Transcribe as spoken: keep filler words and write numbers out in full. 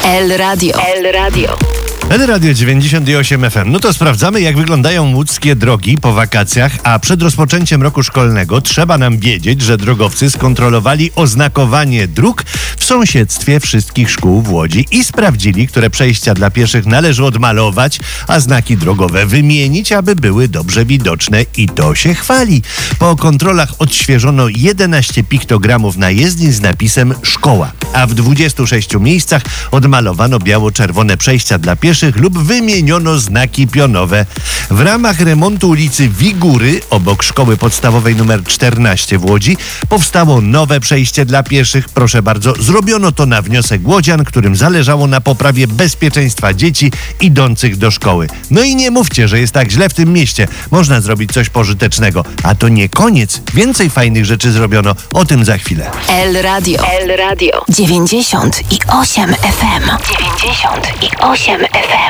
El Radio. El Radio. El Radio dziewięćdziesiąt osiem F M. No to sprawdzamy, jak wyglądają łódzkie drogi po wakacjach, a przed rozpoczęciem roku szkolnego trzeba nam wiedzieć, że drogowcy skontrolowali oznakowanie dróg w sąsiedztwie wszystkich szkół w Łodzi i sprawdzili, które przejścia dla pieszych należy odmalować, a znaki drogowe wymienić, aby były dobrze widoczne, i to się chwali. Po kontrolach odświeżono jedenaście piktogramów na jezdni z napisem szkoła, a w dwudziestu sześciu miejscach odmalowano biało-czerwone przejścia dla pieszych lub wymieniono znaki pionowe. W ramach remontu ulicy Wigury obok szkoły podstawowej numer czternaście w Łodzi powstało nowe przejście dla pieszych. Proszę bardzo, zrobiono to na wniosek łodzian, którym zależało na poprawie bezpieczeństwa dzieci idących do szkoły. No i nie mówcie, że jest tak źle w tym mieście. Można zrobić coś pożytecznego. A to nie koniec. Więcej fajnych rzeczy zrobiono. O tym za chwilę. El Radio. El Radio. dziewięćdziesiąt osiem F M. dziewięćdziesiąt osiem F M.